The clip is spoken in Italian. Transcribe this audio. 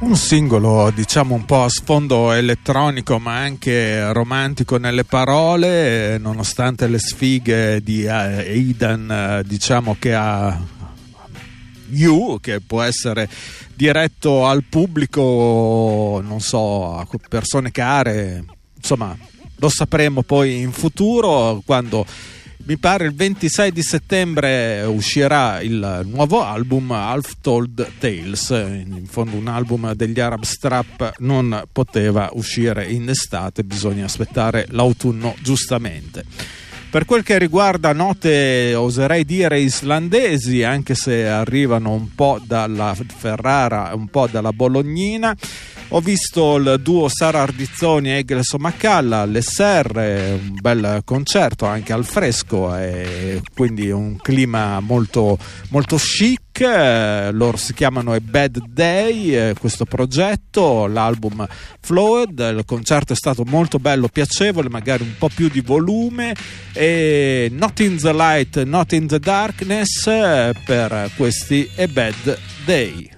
Un singolo, diciamo, un po' a sfondo elettronico ma anche romantico nelle parole, nonostante le sfighe di Aidan, diciamo, che ha You, che può essere diretto al pubblico, non so, a persone care, insomma, lo sapremo poi in futuro, quando mi pare il 26 di settembre uscirà il nuovo album Half Told Tales. In fondo un album degli Arab Strap non poteva uscire in estate, bisogna aspettare l'autunno giustamente. Per quel che riguarda note, oserei dire, islandesi, anche se arrivano un po' dalla Ferrara, un po' dalla Bolognina, ho visto il duo Sara Ardizzoni e Egles Macalla all'SR, un bel concerto anche al fresco, e quindi un clima molto, molto chic. Loro si chiamano A Bad Day, questo progetto, l'album Flowed. Il concerto è stato molto bello, piacevole, magari un po' più di volume, e Not in the Light, Not in the Darkness per questi A Bad Day.